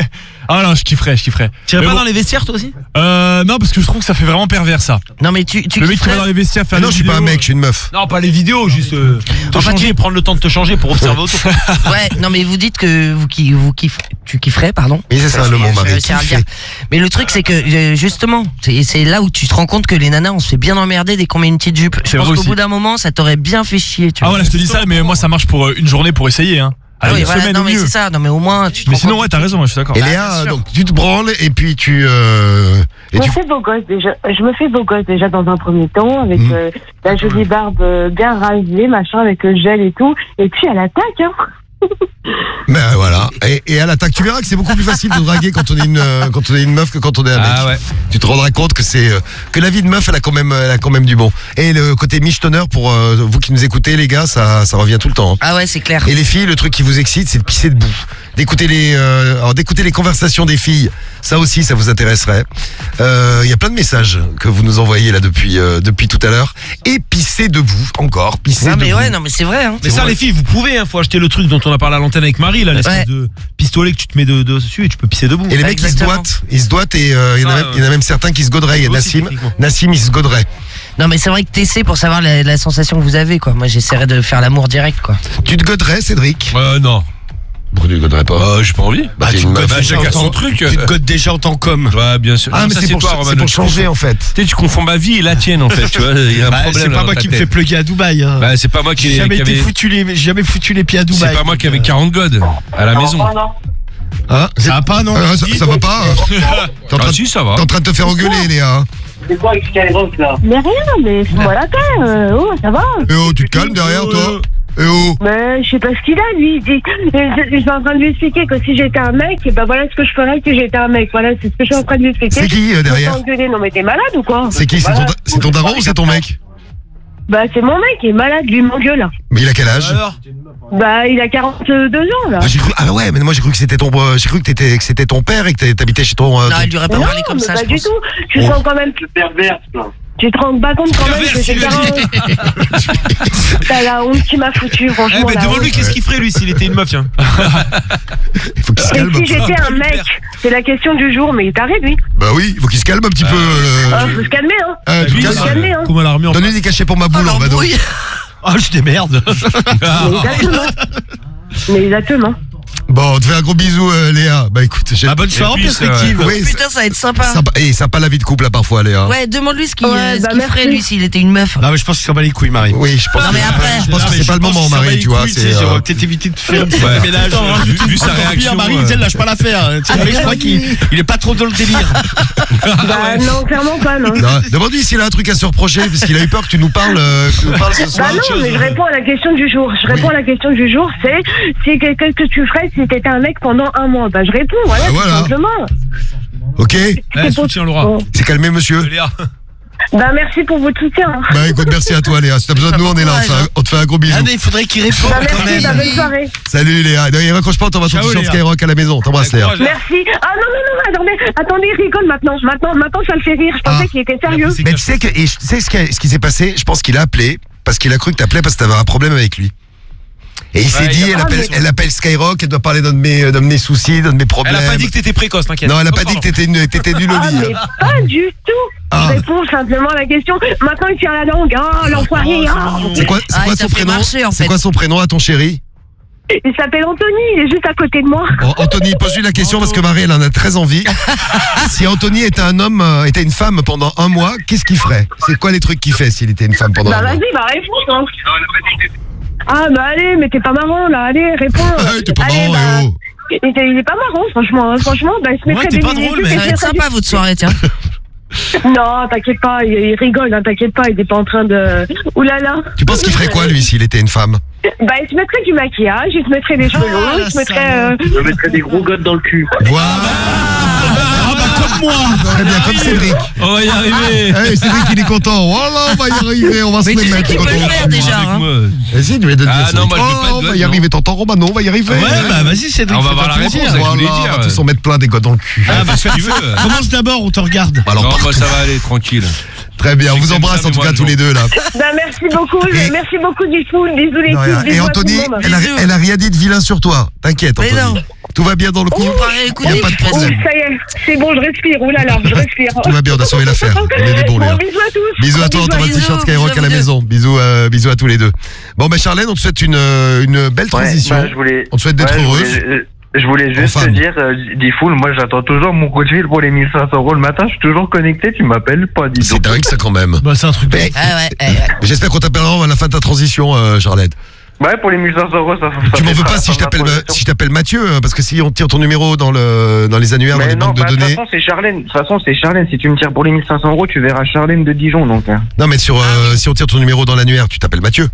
Ah non, je kifferais, je kifferais. Tu irais Mais pas bon, dans les vestiaires, toi aussi? Euh, non, parce que je trouve que ça fait vraiment pervers, ça. Non, mais tu. tu Le mec qui va kifferais- dans les vestiaires faire Ah non, des je suis pas un vidéos, mec, je suis une meuf. Non, pas les vidéos, juste euh, te Enfin, changer, tu- prendre le temps de te changer pour observer autour. Ouais, non, mais vous dites que vous, qui, vous kiffez. Tu tu kifferais, pardon. Oui, c'est ça le mot, Je Marie. réussir à le Kiffer. dire. Mais le truc, c'est que euh, justement, c'est c'est là où tu te rends compte que les nanas, on se fait bien emmerder dès qu'on met une petite jupe. Je C'est pense vrai qu'au aussi. bout d'un moment, ça t'aurait bien fait chier. Tu Ah vois. voilà, je te dis ça, mais moi ça marche pour euh, une journée pour essayer. Hein. Ah Allez, oui, une voilà, semaine non au mais mieux. c'est ça. Non mais au moins, tu te Mais rends sinon, compte ouais, t'as raison, je suis d'accord. Et Bah, Léa, bien sûr. donc tu te branles et puis tu. Euh, Je et me tu... fais beau gosse déjà. Je me fais beau gosse déjà dans un premier temps avec Mmh. euh, la jolie barbe euh, bien rasée, machin, avec le gel et tout. Et puis à l'attaque, hein. Ben voilà. Et, et à l'attaque, tu verras que c'est beaucoup plus facile de draguer quand on est une euh, quand on est une meuf que quand on est un mec. Ah ouais. Tu te rendras compte que c'est euh, que la vie de meuf, elle a quand même elle a quand même du bon. Et le côté michetonneur pour euh, vous qui nous écoutez, les gars, ça ça revient tout le temps. hein. Ah ouais, c'est clair. Et les filles, le truc qui vous excite, c'est de pisser debout. D'écouter les, euh, alors d'écouter les conversations des filles. Ça aussi, ça vous intéresserait. Euh, Il y a plein de messages que vous nous envoyez là depuis euh, depuis tout à l'heure. Et pisser debout, encore pisser Non mais debout. ouais, non mais c'est vrai. Hein. Mais ça, les filles, vous pouvez, hein, faut acheter le truc dont on a parlé à l'antenne avec Marie, là, l'espèce Ouais. de pistolet que tu te mets de, de- dessus et tu peux pisser debout. Et les mecs, ils se Exactement. doigtent, ils se doigtent et euh, il y en a Ah, même, il y en a même certains qui se goderaient. Il y a Aussi, Nassim, techniquement. Nassim, il se goderait. Non mais c'est vrai que t'essaies pour savoir la, la sensation que vous avez quoi. Moi j'essaierais de faire l'amour direct quoi. Tu te goderais, Cédric? Euh, non. Pourquoi tu te goderais pas? Euh, j'ai pas envie. Bah, tu t'es une te meuf. Bah, chacun son truc. Tu te godes déjà en tant qu'homme. Ouais, bien sûr. Ah, Non, mais ça, c'est pour, toi, c'est Romano, pour tu changer confonds. en fait. Tu sais, tu confonds ma vie et la tienne en fait. Tu vois, il y a un Bah, problème. c'est pas dans moi ta qui me tête. fais plugger à Dubaï. Hein. Bah, c'est pas moi qui, J'ai jamais qui été avait. foutu les, j'ai jamais foutu les pieds à Dubaï. C'est pas moi qui avait donc, quarante godes à la maison. Hein? Ça va pas, non? Ah, ça, ça va pas? hein T'es en, train Ah de- si, ça va. t'es en train de te faire engueuler, Léa. hein C'est quoi avec Skyrock là? Mais rien, mais fais-moi la paix. euh, oh, ça va. Eh oh, tu te calmes derrière toi? Eh oh. Mais je sais pas ce qu'il a, lui. Il dit, je, je suis en train de lui expliquer que si j'étais un mec, et ben voilà ce que je ferais si j'étais un mec. Voilà, c'est ce que je suis en train de lui expliquer. C'est qui, euh, derrière? Je me fais engueuler. Non mais t'es malade ou quoi? C'est qui? C'est ton, da- c'est ton daron ou c'est ton mec? Bah c'est mon mec, il est malade, lui m'engueule. Mais il a quel âge? Alors Bah il a quarante-deux ans là. Ah, j'ai cru, ah ouais, mais moi j'ai cru que c'était ton, euh, j'ai cru que t'étais, que c'était ton père et que t'habitais- t'habitais chez ton. euh, Non, ton- elle lui aurait pas Non, parlé comme mais ça pas je du pense. tout. Tu te Oh. rends quand même. Tu te rends pas compte quand même que c'est T'as la honte qui m'a foutu, Eh franchement. ben, la demande-lui honte. qu'est-ce qu'il ferait lui s'il était une meuf, tiens. Il faut qu'il se Et calme. si j'étais un mec, c'est la question du jour, mais il t'arrête lui. Bah oui, il faut qu'il se calme un petit peu. euh, Ah, faut se calmer, hein. euh, tu Lui, te faut se calmes. calmer, hein. Comment elle a remis en Donne-lui des cachets pour ma boule, Oh, on va donc. l'embrouille. Oh, je démerde. Mais exactement. Mais exactement. Bon, on te fait un gros bisou, euh, Léa. Bah écoute, j'ai. Ah, bonne soirée en puis, perspective. Oui, c'est- Putain ça va être sympa. sympa. Et sympa la vie de couple là parfois, Léa. Ouais, demande-lui ce qu'il Ouais, ce bah, qu'il merci. ferait lui s'il était une meuf. Non, mais je pense qu'il s'en bat les couilles, Marie. Oui, je pense Non, que, mais après. je pense Non, que mais c'est je pas le pense moment, qu'il s'en bat Marie, les tu vois. couilles, c'est, tu sais, euh, J'aurais peut-être évité de faire un petit Ouais. ménage. Vu- vu sa Encore pire, réaction, Marie, euh, tu sais, lâche pas l'affaire. Tu sais, Je crois qu'il il est pas trop dans le délire. Bah non, clairement pas, non. Non, demande-lui s'il a un truc à se reprocher, puisqu'il a eu peur que tu nous parles, euh, que tu nous parles ce soir. Bah non, mais je réponds à la question du jour. Je réponds Oui. à la question du jour, c'est si qu'est-ce que tu ferais si t'étais un mec pendant un mois? Bah je réponds, voilà, Bah, tout voilà. simplement. Ok, Eh, soutiens Laura. Bon. c'est calmé, monsieur. Léa. Bah merci pour votre soutien. hein. Bah écoute, merci à toi, Léa. Si t'as besoin de nous, on est là. On te fait un- on te fait un gros bisou. Ah, mais il faudrait qu'il réponde Bah quand merci, bah même. bonne soirée. Salut, Léa. Non, il raccroche pas, on t'envoie ton Ciao, t-shirt Léa. Skyrock à la maison. T'embrasses, Léa. Courage, Léa. Merci. Ah non, non, non, attendez, attendez, il rigole maintenant. Maintenant, maintenant ça le fait rire. Je pensais Ah. qu'il était sérieux. C'est Mais clair. tu sais que, et tu sais ce qui, ce qui s'est passé? Je pense qu'il a appelé parce qu'il a cru que t'appelais parce que t'avais un problème avec lui. Et il s'est Ouais, dit, il a elle pas appelle, raison. elle appelle Skyrock, elle doit parler de mes, de mes soucis, de mes Elle problèmes. a pas dit que t'étais précoce, t'inquiète. Non, elle a Oh, pas dit pardon. que t'étais une, que t'étais nulle au Ah lit. mais hein. pas du tout. Ah. Je réponds simplement à la question. Maintenant il tire la langue. Oh l'enfoiré. ah. C'est quoi, c'est Ah, quoi il t'a son fait prénom? marcher, en C'est fait. quoi son prénom à ton chéri? Il s'appelle Anthony. Il est juste à côté de moi. Bon, Anthony, pose-lui la question parce que Marie, elle en a très envie. Si Anthony était un homme, euh, était une femme pendant un mois, qu'est-ce qu'il ferait? C'est quoi les trucs qu'il fait s'il était une femme pendant Bah un mois? vas-y, bah réponds. hein. Ah bah allez, mais t'es pas marrant là. Allez, réponds. Ah, t'es pas Allez, marrant, bah, eh oh. il, est, il est pas marrant, franchement. hein. Franchement, bah il se mettrait Ouais, t'es des pas minutes, drôle, il mais se Ça va être mettrait sympa votre soirée tiens. des- Non, t'inquiète pas, il, il rigole, hein, t'inquiète pas, il est pas en train de. Oulala. Tu penses qu'il ferait quoi, lui, s'il était une femme? Bah il se mettrait du maquillage, il se mettrait des cheveux longs, il se mettrait. euh, Je mettrais des gros godes dans le cul. Voilà. Ah, bah, comme moi. Très bien, comme Cédric. On va y arriver. Eh, Cédric, il est content. Voilà, on va y arriver, on va se Mais les tu sais mettre. qu'il peut quand le on- faire déjà. Avec hein. moi. Vas-y, tu vas te dire. Ah, non, Cédric. moi, je veux pas Oh, de on va godes, y non. arriver, t'entends, Romano, on va y arriver. Ouais, bah vas-y, Cédric. On va fais-toi voir la plaisir. réponse, je voulais Voilà, dire. on va tous en mettre plein des gars dans le cul. Ah, bah, Si tu veux. commence d'abord, on te regarde. Alors, Non, partout. moi ça va aller, tranquille. Très bien, on Je vous t'aime embrasse ça, en tout mais cas moi, tous non. les deux là. Bah merci beaucoup, Et- merci beaucoup du tout, bisous les Non, filles, rien. bisous Et à Anthony, tout le monde. elle a, Bisous. elle a rien dit de vilain sur toi. T'inquiète, Mais Anthony. non. Tout va bien dans le coup. On va écouter, Y a pas de tu fais Oh, ça. problème. ça y est, c'est bon, je respire, oulala, je respire. Tout va bien, on a sauvé l'affaire. On est des bons, Léa. Bon, bisous à tous. Bisous à Gros toi, on bisous t'envoie le bisous. t-shirt Skyrock à la bisous. maison. Bisous, euh, bisous à tous les deux. Bon, bah Charlène, on te souhaite une, euh, une belle transition. Ouais, bah, je voulais. On te souhaite d'être ouais, je heureuse. voulais- euh, Je voulais juste te dire, euh, Diffoul, moi j'attends toujours mon coup de fil pour les mille cinq cents euros le matin. Je suis toujours connecté, tu m'appelles pas, dis C'est dingue ça quand même. Bah, c'est un truc de. Mais- Ah ouais, eh, ouais. J'espère qu'on t'appellera à la fin de ta transition, euh, Charlotte. Ouais, pour les mille cinq cents euros, ça, ça Tu m'en veux fera pas la si fin je de ma t'appelle transition. si je t'appelle Mathieu, hein, parce que si on tire ton numéro dans le dans les annuaires, dans Mais les non, banques de bah, de toute données. façon, c'est Charlène. De toute façon, c'est Charlène. Si tu me tires pour les mille cinq cents euros, tu verras Charlène de Dijon, donc. hein. Non, mais sur euh, si on tire ton numéro dans l'annuaire, tu t'appelles Mathieu.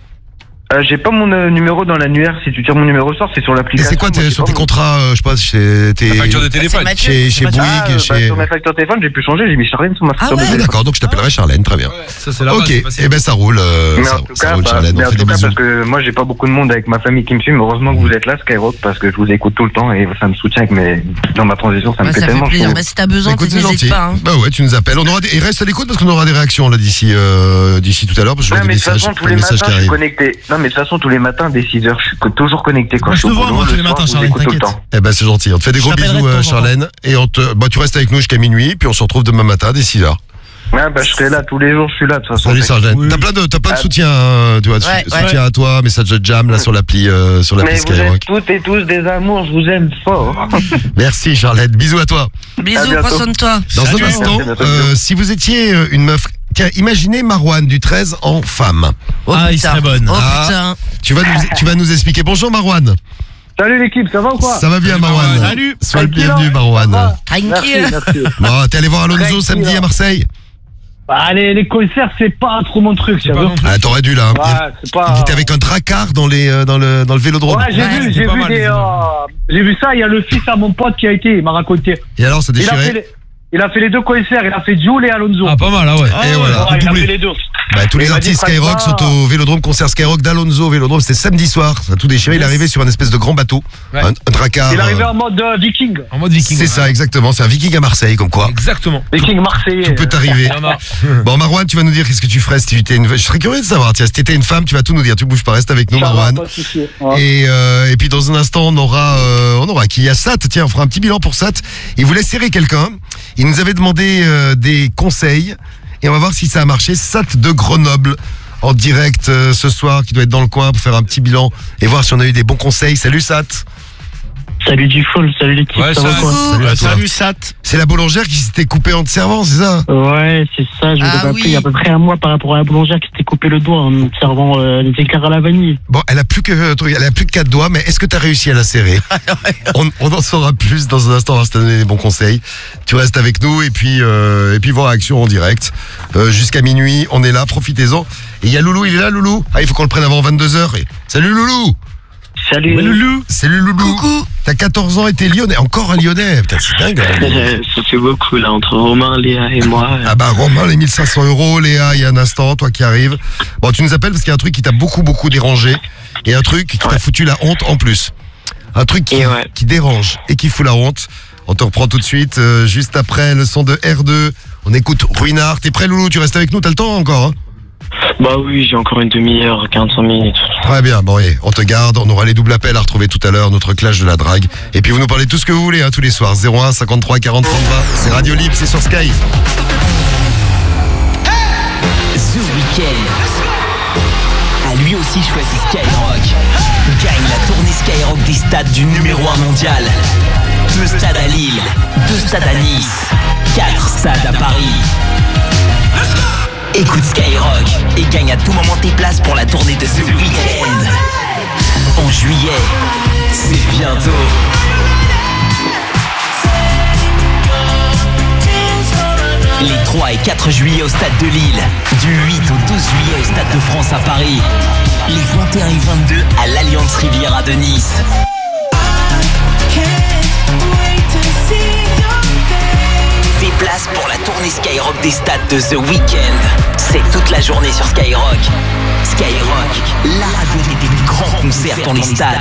Euh, j'ai pas mon euh, numéro dans l'annuaire. Si tu tires mon numéro sort, c'est sur Et l'application. c'est quoi Moi, tes- j'ai sur pas tes mon- contrats, euh, je sais pas, chez tes La facture de C'est téléphone. Mathieu, chez c'est chez Mathieu. Ah, Bouygues, euh, bah, chez. sur ma facture téléphone, j'ai pu changer. J'ai mis Charlène sur ma facture Ah ouais. de Ah, téléphone. d'accord, donc je t'appellerai Charlène, très bien. Ça, c'est la Ok, base, c'est et facile. ben ça roule, euh, Mais ça, en tout ça cas, roule bah, Charlène, mais on en fait tout des cas, bisous. parce que moi, j'ai pas beaucoup de monde avec ma famille qui me suit. Mais heureusement que vous êtes là, Skyrock, parce que je vous écoute tout le temps et ça me soutient avec mes... dans ma transition. Ça me Bah, fait ça fait tellement. je plaisir. trouve. Bah, si t'as besoin, Écoute, c'est n'hésite gentil. pas. Hein. Bah ouais, tu nous appelles. On aura des... Et reste à l'écoute parce qu'on aura des réactions là d'ici euh, d'ici tout à l'heure parce que je Non, vois des mais de toute messages, façon, tous plein les de matins, messages qui je suis arrivent. connecté. Non, mais de toute façon, tous les matins, dès six heures, je suis co- toujours connecté quand Moi, je je suis te au vois, boulot, moi, tous le les soir, matins, je vous Charlène, écoute tout le t'inquiète. temps. Eh ben c'est gentil. On te fait des Je gros t'appellerai bisous, de temps euh, en temps. Charlène, et on te, bah tu restes avec nous jusqu'à minuit, puis on se retrouve demain matin dès six heures. Ouais, bah, je serai là tous les jours, je suis là, de toute façon. Salut Charlène. Oui. T'as plein de, t'as plein de Ah. soutien, hein, tu vois, de Ouais, sou- ouais. soutien à toi, message de Jam là sur l'appli, euh, sur l'appli Mais vous Skyrock. êtes toutes et tous des amours, je vous aime fort. Merci Charlène, bisous à toi. Bisous, bientôt. prends soin de toi. Dans Salut. un instant, Merci, merci, euh, bisous. si vous étiez euh, une meuf, tiens, imaginez Marouane du treize en femme. Oh Ah, il putain. serait bonne. Oh Ah. putain. Tu vas nous, tu vas nous expliquer. Bonjour Marouane. Salut l'équipe, ça va ou quoi? Ça va bien Marouane. Salut. Sois le Tranquille, bienvenu hein, ça Marouane. va Thank Merci, you. merci. Bon, t'es allé voir Alonso Tranquille, samedi à hein. Marseille. Bah, les, les concerts, c'est pas trop mon truc, tu Pas vois. non plus. Ah, t'aurais dû là. hein. Ouais, c'est pas. Il était avec un tracard dans les euh, dans le dans le vélodrome. Ouais, j'ai Ouais, vu, c'était j'ai pas vu mal, des, les euh, j'ai vu ça. Il y a le fils à mon pote qui a été, il m'a raconté. Et alors, ça Il a fait déchirait. les, il a fait les deux concerts. Il a fait Jules et Alonso. Ah, pas mal, ah ouais. Et voilà. Ouais, il a doublé. fait les deux. Bah, tous Mais les il m'a artistes dit, Skyrock Franck, sont au Vélodrome, concert Skyrock d'Alonso au Vélodrome. C'était samedi soir. Ça a tout déchiré. Il est arrivé sur un espèce de grand bateau, Ouais. un, un tracard. Il est arrivé euh, en mode euh, viking. En mode viking. C'est ouais. ça, exactement. C'est un viking à Marseille, comme quoi. Exactement. Viking marseillais. Tout peut t'arriver. Il y en a. Bon, Marouane, tu vas nous dire qu'est-ce que tu ferais si tu étais une. Je serais curieux de savoir. Tiens, si t'étais une femme, tu vas tout nous dire. Tu bouges pas, reste avec nous, Ça va, Marouane. pas de souci. Ouais. Et, euh, et puis dans un instant, on aura, euh, on aura qui? Il y a Sat. Tiens, on fera un petit bilan pour Sat. Il voulait serrer quelqu'un. Il nous avait demandé euh, des conseils et on va voir si ça a marché. Sat de Grenoble en direct euh, ce soir, qui doit être dans le coin pour faire un petit bilan et voir si on a eu des bons conseils. Salut Sat. Salut Diffoul, salut l'équipe, Ouais, ça va ça- quoi? Salut à toi. Salut Sat. C'est la boulangère qui s'était coupée en te servant, c'est ça? Ouais, c'est ça, je vous Ah avais appelé oui. il y a à peu près un mois par rapport à la boulangère qui s'était coupé le doigt en me servant euh, les éclairs à la vanille. Bon, elle a plus que euh, truc, elle a plus que quatre doigts, mais est-ce que tu as réussi à la serrer? on, on en saura plus dans un instant. On va se donner des bons conseils. Tu restes avec nous et puis euh, et puis voir Action en direct euh, jusqu'à minuit. On est là, profitez-en. Et il y a Loulou, il est là, Loulou. Ah, il faut qu'on le prenne avant vingt-deux heures. Et... Salut Loulou. Salut Loulou. Salut Loulou. Coucou. T'as quatorze ans et t'es lyonnais. Encore un lyonnais. Putain, c'est dingue. hein. Ça fait beaucoup là, entre Romain, Léa et moi. Ah bah Romain, les mille cinq cents euros, Léa, il y a un instant, toi qui arrives. Bon, tu nous appelles parce qu'il y a un truc qui t'a beaucoup, beaucoup dérangé. Et un truc qui t'a foutu la honte en plus. Un truc qui, Et ouais. qui dérange et qui fout la honte. On te reprend tout de suite, euh, juste après le son de R deux. On écoute Ruinard. T'es prêt Loulou? Tu restes avec nous, t'as le temps encore hein? Bah oui, j'ai encore une demi-heure, quarante-cinq minutes. Très bien, bon et on te garde, on aura les doubles appels à retrouver tout à l'heure, notre clash de la drague. Et puis vous nous parlez tout ce que vous voulez hein, tous les soirs. zéro un cinquante-trois quarante trente vingt. C'est Radio Libre, c'est sur Sky. The Weeknd a lui aussi choisi Skyrock. Gagne la tournée Skyrock des stades du numéro un mondial. Deux stades à Lille, deux stades à Nice, quatre stades à Paris. Écoute Skyrock et gagne à tout moment tes places pour la tournée de The Weeknd. En juillet, c'est bientôt. Les trois et quatre juillet au Stade de Lille, du huit au douze juillet au Stade de France à Paris, les vingt et un et vingt-deux à l'Alliance Riviera de Nice. Des places pour la tournée Skyrock des stades de The Weeknd. C'est toute la journée sur Skyrock. Skyrock, la radio des plus grands concerts dans les stades.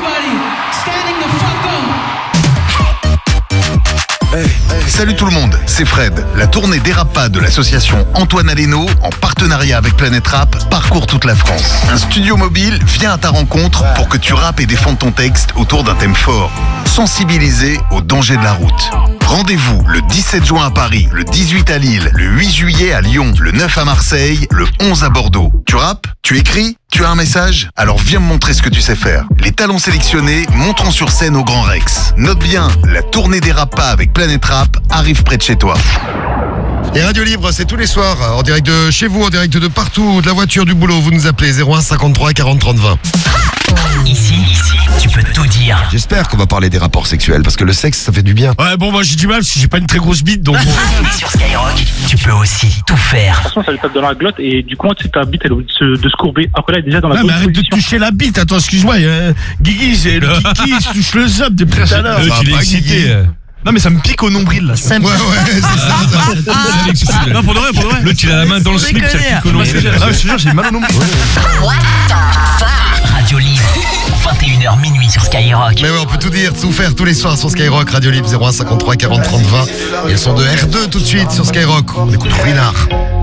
Salut tout le monde, c'est Fred. La tournée Dérape pas de l'association Antoine Aleno, en partenariat avec Planète Rap, parcourt toute la France. Un studio mobile vient à ta rencontre pour que tu rappes et défendes ton texte autour d'un thème fort. Sensibiliser aux dangers de la route. Rendez-vous le dix-sept juin à Paris, le dix-huit à Lille, le huit juillet à Lyon, le neuf à Marseille, le onze à Bordeaux. Tu rappes ? Tu écris? Tu as un message? Alors viens me montrer ce que tu sais faire. Les talents sélectionnés monteront sur scène au Grand Rex. Note bien, la tournée des rap pas avec Planète Rap arrive près de chez toi. Et Radio Libre, c'est tous les soirs, en direct de chez vous, en direct de partout, de la voiture, du boulot. Vous nous appelez zéro un cinquante-trois quarante trente vingt. Ici, ici, tu peux tout dire. J'espère qu'on va parler des rapports sexuels, parce que le sexe, ça fait du bien. Ouais, bon, moi j'ai du mal parce que j'ai pas une très grosse bite, donc bon. Sur Skyrock, tu peux aussi tout faire. De toute façon, ça lui tape dans la glotte et du coup, tu sais, ta bite, elle est de, de se courber. Après, là, elle est déjà dans la Ouais, bonne mais arrête de position. toucher la bite, attends, excuse-moi. Euh, Guigui, c'est le Guigui, il se touche le zop depuis tout à l'heure. Euh, Ça qu'il va est pas, excité. Guigui. euh. Non, mais ça me pique au nombril là. Ça me- Ouais, ouais, c'est ça. ça. Non, pour de vrai, pour de vrai. L'autre, il a la main dans le Sans slip, ça déconner. pique au nombril. Ah, je te jure, j'ai mal au nombril. What the fuck? Radio Libre, vingt et une heures minuit sur Skyrock. Mais ouais, on peut tout dire, tout faire tous les soirs sur Skyrock, Radio Libre zéro un cinquantre-trois quarante trente vingt. Et le son de R deux tout de suite sur Skyrock. On écoute Ruinard.